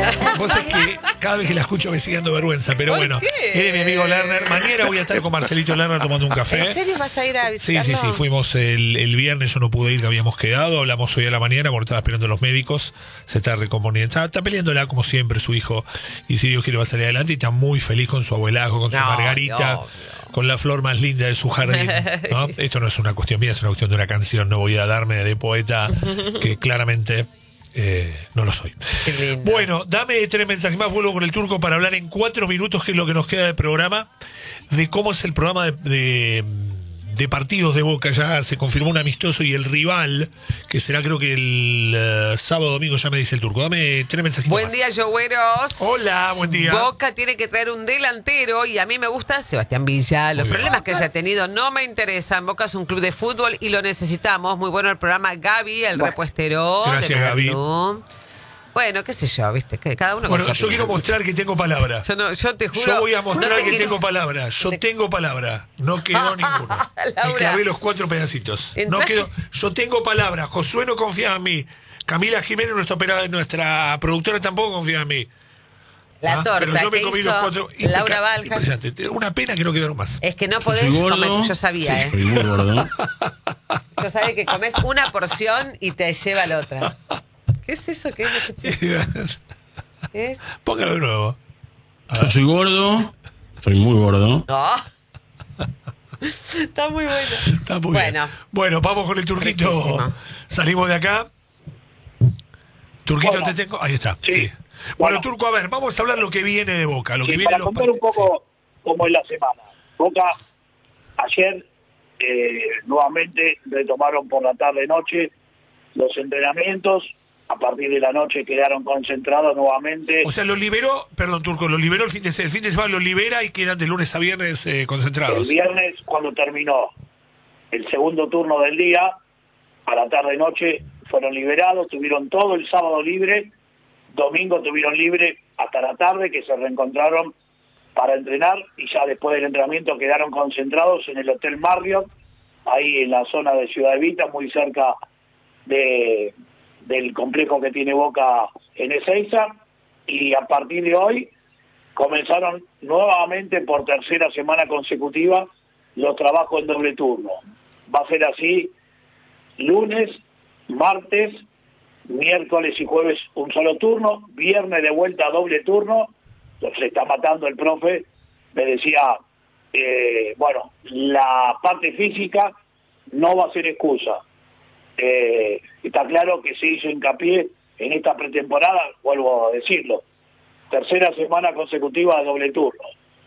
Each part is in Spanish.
Vos sabés que cada vez que la escucho me sigue dando vergüenza, pero ¿Por bueno, qué? él es mi amigo Lerner. Mañana voy a estar con Marcelito Lerner tomando un café. ¿En serio vas a ir a Sí, visitarlo? sí, fuimos el viernes, yo no pude ir, que habíamos quedado, hablamos hoy a la mañana cuando estaba esperando a los médicos, se está recomponiendo, está peleándola como siempre su hijo, y si Dios quiere va a salir adelante, y está muy feliz con su abuelazo, con su No, Margarita, no. con la flor más linda de su jardín, ¿no? Esto no es una cuestión mía, es una cuestión de una canción, no voy a darme de poeta, que claramente... no lo soy. Qué lindo. Bueno, dame 3 mensajes más, vuelvo con el Turco para hablar en 4 minutos, que es lo que nos queda de programa, de cómo es el programa de partidos de Boca. Ya se confirmó un amistoso y el rival, que será creo que el sábado domingo, ya me dice el Turco. Dame 3 mensajes Buen más. día, Yogüeros. Hola, buen día. Boca tiene que traer un delantero y a mí me gusta Sebastián Villa. Los Muy bien. problemas que haya tenido no me interesan. Boca es un club de fútbol y lo necesitamos. Muy bueno el programa. Gaby, el repuestero. Gracias, de Gaby. Blue. Bueno, qué sé yo, viste, que cada uno con Bueno, su yo quiero opinión. mostrar que tengo palabra. Yo te juro. Yo voy a mostrar no te que quiero- tengo palabra. Yo tengo palabra. No quedó ninguno. Me Laura. clavé los 4 pedacitos. No Entra- quedó. Yo tengo palabra. Josué no confía en mí. Camila Jiménez, nuestra productora, tampoco confía en mí. La Pero torta yo me que comí hizo los 4. Laura Valjas. Impresionante. Una pena que no quedaron más. Es que no podés soy gordo. comer. Yo sabía, ¿eh? Soy muy gordo. Yo sabía que comes una porción y te lleva la otra. ¿Qué es eso? ¿Qué es? ¿Qué es? Póngalo de nuevo. Yo soy gordo. Soy muy gordo. No. Está muy bueno. Está muy bien. Bueno, vamos con el Turquito. Riquísimo. Salimos de acá. Turquito, Bueno. te tengo. Ahí está. Sí. Sí. Bueno, Turco, a ver, vamos a hablar lo que viene de Boca. Lo Sí, que viene para de los contar un partidos. poco cómo es la semana. Boca ayer nuevamente retomaron por la tarde-noche los entrenamientos. A partir de la noche quedaron concentrados nuevamente. O sea, los liberó, perdón, Turco, los liberó el fin de semana, los libera y quedan de lunes a viernes El concentrados. viernes, cuando terminó el segundo turno del día, a la tarde-noche fueron liberados, tuvieron todo el sábado libre, domingo tuvieron libre hasta la tarde, que se reencontraron para entrenar, y ya después del entrenamiento quedaron concentrados en el Hotel Marriott, ahí en la zona de Ciudad Evita, muy cerca del complejo que tiene Boca en Ezeiza, y a partir de hoy comenzaron nuevamente por tercera semana consecutiva los trabajos en doble turno. Va a ser así lunes, martes, miércoles y jueves un solo turno, viernes de vuelta doble turno. Se está matando el profe, me decía, bueno, la parte física no va a ser excusa. Está claro que se hizo hincapié en esta pretemporada, vuelvo a decirlo, tercera semana consecutiva de doble turno.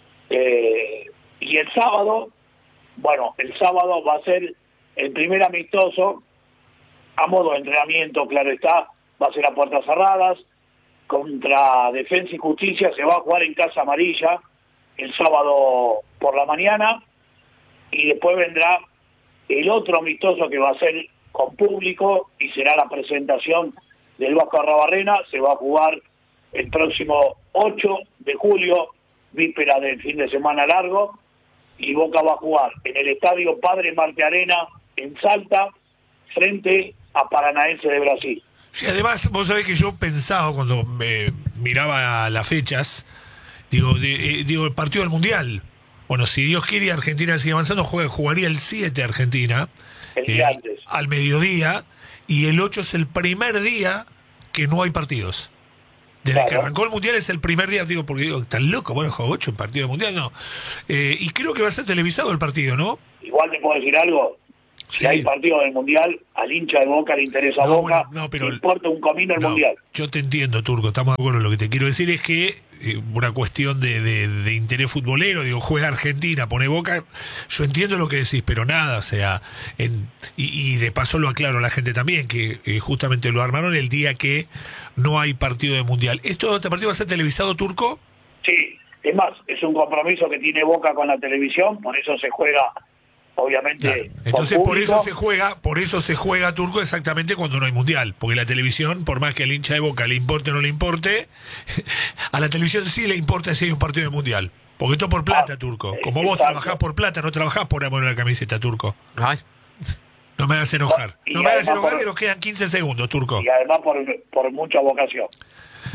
Y el sábado, bueno, el sábado va a ser el primer amistoso a modo de entrenamiento, claro está, va a ser a puertas cerradas, contra Defensa y Justicia. Se va a jugar en Casa Amarilla el sábado por la mañana, y después vendrá el otro amistoso que va a ser con público y será la presentación del Vasco Arrabarrena. Se va a jugar el próximo 8 de julio, víspera del fin de semana largo, y Boca va a jugar en el Estadio Padre Marte Arena en Salta, frente a Paranaense de Brasil. Sí, además, vos sabés que yo pensaba cuando me miraba las fechas, digo, el partido del Mundial. Bueno, si Dios quiere y Argentina sigue avanzando, jugaría el 7 Argentina, El día antes. al mediodía, y el 8 es el primer día que no hay partidos. Desde Claro. que arrancó el Mundial es el primer día, digo, porque digo, tan loco, bueno, juega 8 en partido del Mundial, no. Y creo que va a ser televisado el partido, ¿no? Igual te puedo decir algo, si Sí. hay partido del Mundial, al hincha de Boca le interesa No, Boca, bueno, no, pero- le importa un comino el No, Mundial. yo te entiendo, Turco, estamos de acuerdo. Lo que te quiero decir es que una cuestión de interés futbolero, digo, juega Argentina, pone Boca, yo entiendo lo que decís, pero nada, o sea, y de paso lo aclaro a la gente también, que justamente lo armaron el día que no hay partido de Mundial. ¿Este partido va a ser televisado, Turco? Sí, es más, es un compromiso que tiene Boca con la televisión, por eso se juega, obviamente, Claro. con Entonces por público. eso se juega, Turco, exactamente cuando no hay Mundial, porque la televisión, por más que al hincha de Boca le importe o no le importe, a la televisión sí le importa si hay un partido de Mundial, porque esto por plata, Turco. Como vos exacto. trabajás por plata, no trabajás por amor a la camiseta, Turco. Ay, No me hagas enojar. Y No me hagas además enojar por- que nos quedan 15 segundos, Turco. Y además por mucha vocación.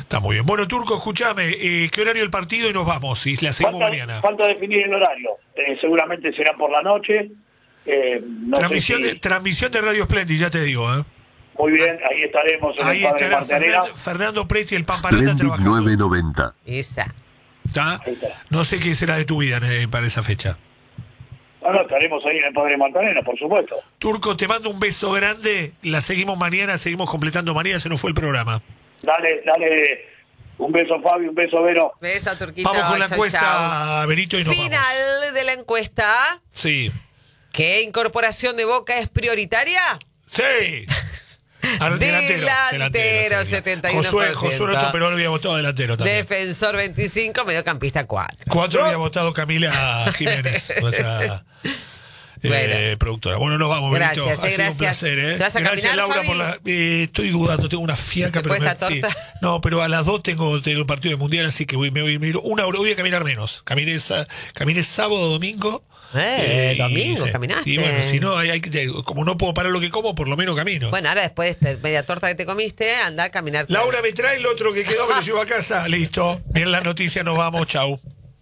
Está muy bien. Bueno, Turco, escuchame, ¿qué horario el partido y nos vamos? Y la seguimos mañana. Falta definir el horario. Seguramente será por la noche. No transmisión de Radio Splendid, ya te digo. Muy bien, ahí estaremos en ahí el Padre estará Martarena. Fernando Preti, el Pamparanda Splendid trabajando. 990. Esa. ¿Está? No sé qué será de tu vida para esa fecha. Bueno, estaremos ahí en el Padre Martarena, por supuesto. Turco, te mando un beso grande. La seguimos mañana, seguimos completando mañana. Se nos fue el programa. Dale. Un beso, Fabio, un beso, Vero. Beso, Turquito. Vamos con la encuesta, chau. Benito, y nos Final vamos. de la encuesta. Sí. ¿Qué incorporación de Boca es prioritaria? Sí. Delantero, 71%. Josué nuestro Perón había votado delantero también. Defensor 25, mediocampista 4. 4 había votado Camila Jiménez, nuestra productora. Bueno, nos vamos, Benito. Gracias, ha sido un placer. ¿Te vas a Gracias, caminar, Laura, Fabi? por la. Estoy dudando, tengo una fiaca, ¿Te pero cuesta torta? sí. No, pero a las 2 tengo el partido del mundial, así que me voy a ir una hora. Voy a caminar menos. Caminé sábado, domingo. Domingo, sí. caminaste. Y bueno, si no, como no puedo parar lo que como, por lo menos camino. Bueno, ahora después de media torta que te comiste, anda a caminar. Laura, me trae el otro que quedó, que lo llevo a casa. Listo. Bien la noticia, nos vamos. Chau.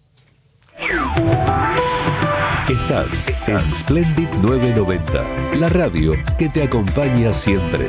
Estás en Splendid 990, la radio que te acompaña siempre.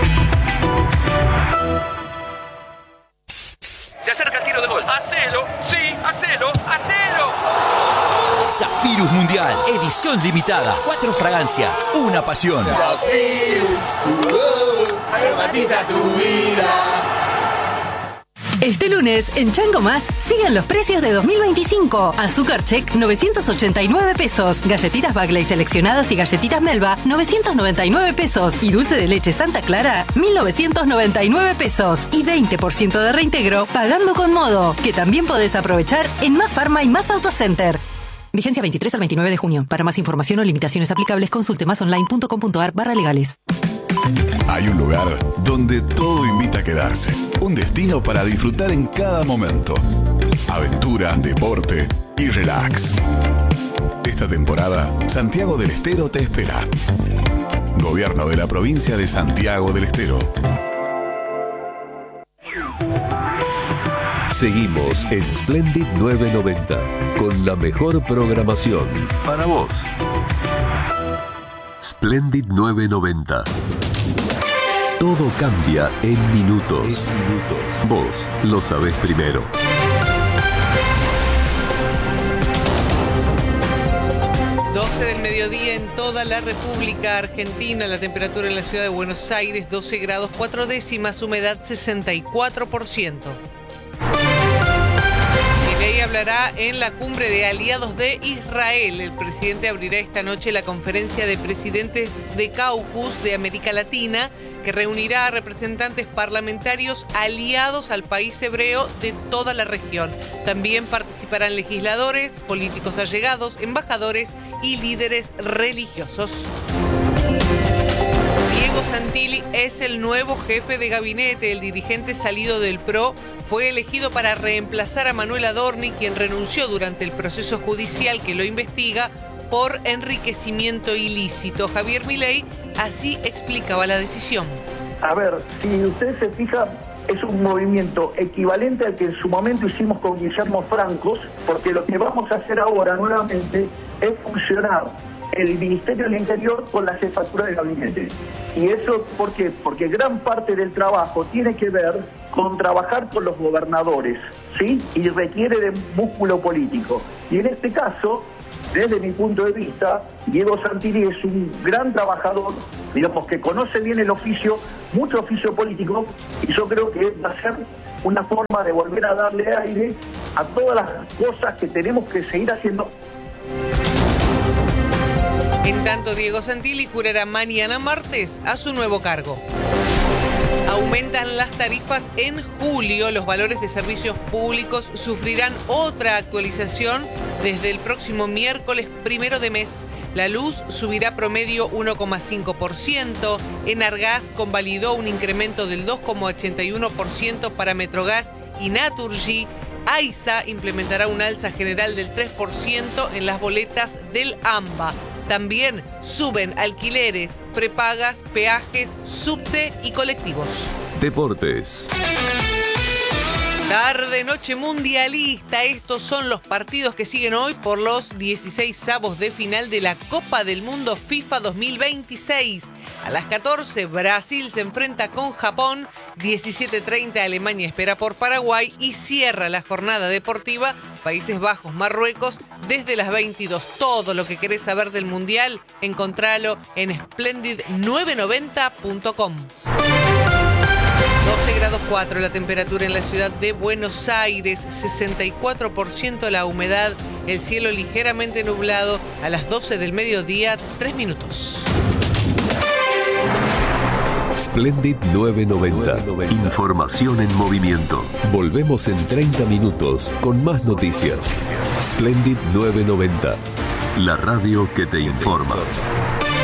Se acerca el tiro de gol. ¡Hacelo! ¡Sí! ¡Hacelo! ¡Hacelo! Zafirus Mundial, edición limitada. 4 fragancias, una pasión. Zafirus, aromatiza tu vida. Este lunes, en Chango Más, siguen los precios de 2025. Azúcar Check, 989 pesos. Galletitas Bagley seleccionadas y galletitas Melba, 999 pesos. Y dulce de leche Santa Clara, 1999 pesos. Y 20% de reintegro, pagando con modo, que también podés aprovechar en Más Farma y Más Autocenter. Vigencia 23 al 29 de junio. Para más información o limitaciones aplicables, consulte másonline.com.ar/legales. Hay un lugar donde todo invita a quedarse. Un destino para disfrutar en cada momento. Aventura, deporte y relax. Esta temporada, Santiago del Estero te espera. Gobierno de la provincia de Santiago del Estero. Seguimos en Splendid 990 con la mejor programación para vos. Splendid 990. Todo cambia en minutos. Vos lo sabés primero. Del mediodía en toda la República Argentina, la temperatura en la ciudad de Buenos Aires 12 grados 4 décimas, humedad 64%. Milei hablará en la cumbre de aliados de Israel. El presidente abrirá esta noche la conferencia de presidentes de Caucus de América Latina, que reunirá a representantes parlamentarios aliados al país hebreo de toda la región. También participarán legisladores, políticos allegados, embajadores y líderes religiosos. Diego Santilli es el nuevo jefe de gabinete. El dirigente salido del PRO fue elegido para reemplazar a Manuel Adorni, quien renunció durante el proceso judicial que lo investiga por enriquecimiento ilícito. Javier Milei así explicaba la decisión. A ver, si usted se fija, es un movimiento equivalente al que en su momento hicimos con Guillermo Francos, porque lo que vamos a hacer ahora nuevamente es fusionar el Ministerio del Interior con la jefatura de gabinete. ¿Y eso por qué? Porque gran parte del trabajo tiene que ver con trabajar con los gobernadores, ¿sí? Y requiere de músculo político. Y en este caso, desde mi punto de vista, Diego Santilli es un gran trabajador, digamos que conoce bien el oficio, mucho oficio político, y yo creo que va a ser una forma de volver a darle aire a todas las cosas que tenemos que seguir haciendo. En tanto, Diego Santilli jurará mañana martes a su nuevo cargo. Aumentan las tarifas en julio. Los valores de servicios públicos sufrirán otra actualización desde el próximo miércoles 1 de mes. La luz subirá promedio 1,5%. Enargas convalidó un incremento del 2,81% para Metrogas y Naturgy. AISA implementará un alza general del 3% en las boletas del AMBA. También suben alquileres, prepagas, peajes, subte y colectivos. Deportes. Tarde, noche mundialista. Estos son los partidos que siguen hoy por los 16avos de final de la Copa del Mundo FIFA 2026. A las 14, Brasil se enfrenta con Japón. 17:30, Alemania espera por Paraguay. Y cierra la jornada deportiva Países Bajos, Marruecos, desde las 22. Todo lo que querés saber del Mundial, encontralo en splendid990.com. 12 grados 4 la temperatura en la ciudad de Buenos Aires, 64% la humedad, el cielo ligeramente nublado. A las 12 del mediodía, 3 minutos. Splendid 990. Información en movimiento. Volvemos en 30 minutos con más noticias. Splendid 990. La radio que te informa.